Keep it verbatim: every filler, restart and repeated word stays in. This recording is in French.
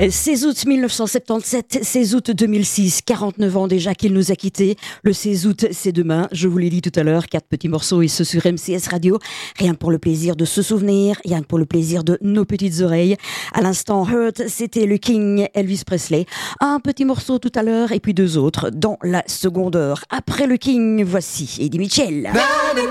seize août mille neuf cent soixante-dix-sept, seize août deux mille six, quarante-neuf ans déjà qu'il nous a quittés. Le seize août, c'est demain, je vous l'ai dit tout à l'heure, quatre petits morceaux et ce sur M C S Radio. Rien que pour le plaisir de se souvenir, rien que pour le plaisir de nos petites oreilles. À l'instant, Hurt, c'était le King Elvis Presley. Un petit morceau tout à l'heure et puis deux autres dans la seconde heure. Après le King, voici Eddie Mitchell.